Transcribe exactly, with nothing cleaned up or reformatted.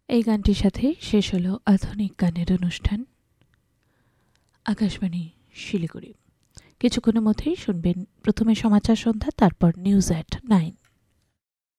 এই গানটির সাথেই শেষ হলো আধুনিক গানের অনুষ্ঠান আকাশবাণী শিলিগুড়ি। কিছুক্ষণের মধ্যেই শুনবেন প্রথমে সমাচার সন্ধ্যা, তারপর নিউজ অ্যাট নাইন।